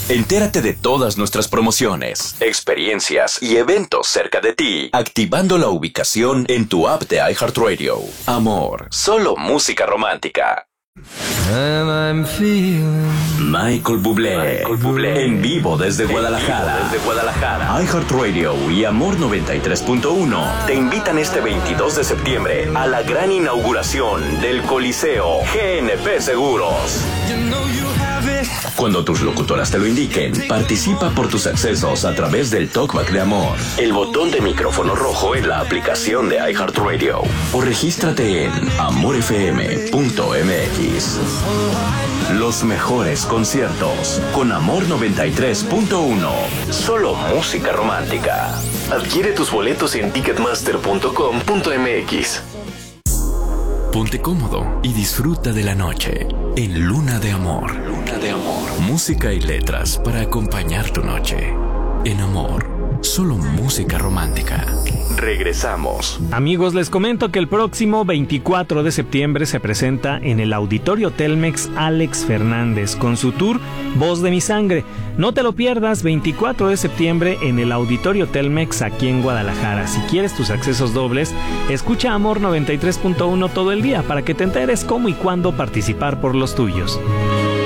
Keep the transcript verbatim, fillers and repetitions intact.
Entérate de todas nuestras promociones, experiencias y eventos cerca de ti, activando la ubicación en tu app de iHeartRadio. Amor, solo música romántica. Michael Bublé, Michael Bublé, en vivo desde en Guadalajara. Vivo desde Guadalajara. iHeartRadio y Amor noventa y tres punto uno te invitan este veintidós de septiembre a la gran inauguración del Coliseo G N P Seguros. Cuando tus locutoras te lo indiquen, participa por tus accesos a través del Talkback de Amor, el botón de micrófono rojo en la aplicación de iHeartRadio, o regístrate en amor f m punto m x. Los mejores conciertos con Amor noventa y tres punto uno. Solo música romántica. Adquiere tus boletos en ticketmaster punto com punto m x. Ponte cómodo y disfruta de la noche en Luna de Amor. Luna de Amor. Música y letras para acompañar tu noche. En Amor, solo música romántica. Regresamos. Amigos, les comento que el próximo veinticuatro de septiembre se presenta en el Auditorio Telmex Alex Fernández con su tour Voz de mi Sangre. No te lo pierdas, veinticuatro de septiembre en el Auditorio Telmex aquí en Guadalajara. Si quieres tus accesos dobles, escucha Amor noventa y tres punto uno todo el día para que te enteres cómo y cuándo participar por los tuyos.